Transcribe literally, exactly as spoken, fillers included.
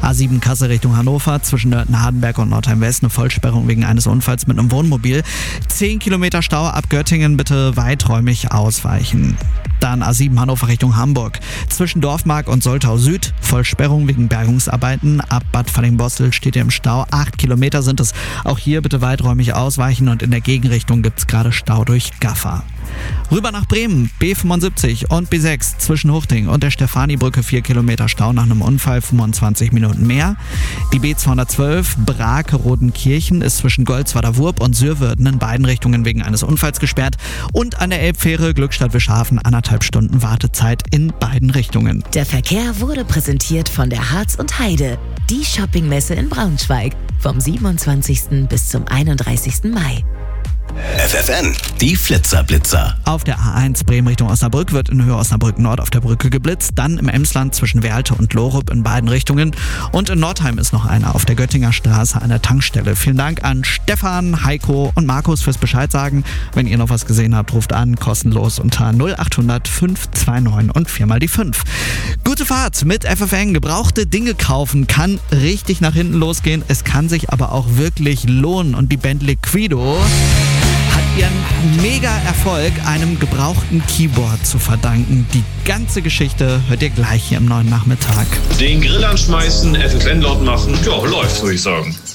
A sieben Kassel Richtung Hannover, zwischen Nörten-Hardenberg und Nordheim West eine Vollsperrung wegen eines Unfalls mit einem Wohnmobil. zehn Kilometer Stau ab Göttingen, bitte weiträumig ausweichen. Dann A sieben Hannover Richtung Hamburg. Zwischen Dorfmark und Soltau Süd Vollsperrung wegen Bergungsarbeiten. Ab Bad Fallingbostel steht ihr im Stau. Acht Kilometer sind es. Auch hier bitte weiträumig ausweichen und in der Gegenrichtung gibt es gerade Stau durch Gaffer. Rüber nach Bremen, B fünfundsiebzig und B sechs zwischen Huchting und der Stefanibrücke vier Kilometer Stau nach einem Unfall, fünfundzwanzig Minuten mehr. Die B zweihundertzwölf Brake-Rodenkirchen ist zwischen Goldswader-Wurp und Sürwürden in beiden Richtungen wegen eines Unfalls gesperrt. Und an der Elbfähre Glückstadt-Wischhafen anderthalb Stunden Wartezeit in beiden Richtungen. Der Verkehr wurde präsentiert von der Harz und Heide, die Shoppingmesse in Braunschweig, vom siebenundzwanzigsten bis zum einunddreißigsten Mai. F F N, die Flitzerblitzer. Auf der A eins Bremen Richtung Osnabrück wird in Höhe Osnabrück Nord auf der Brücke geblitzt. Dann im Emsland zwischen Werlte und Lorup in beiden Richtungen. Und in Nordheim ist noch einer auf der Göttinger Straße an der Tankstelle. Vielen Dank an Stefan, Heiko und Markus fürs Bescheid sagen. Wenn ihr noch was gesehen habt, ruft an, kostenlos unter null achthundert fünf zwei neun und viermal die fünf. Gute Fahrt mit F F N. Gebrauchte Dinge kaufen kann richtig nach hinten losgehen. Es kann sich aber auch wirklich lohnen. Und die Band Liquido hat ihren Mega-Erfolg einem gebrauchten Keyboard zu verdanken. Die ganze Geschichte hört ihr gleich hier im neuen Nachmittag. Den Grill anschmeißen, F F N laut machen, ja, läuft, würde ich sagen.